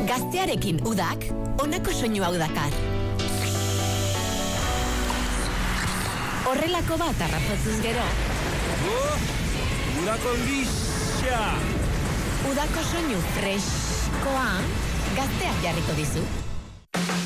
Gaztearekin udak, honako soinu hau dakar. Horrelako bat arrapatzuz gero. Udako lixa! Udako soinu freskoa, gazteak jarriko dizu.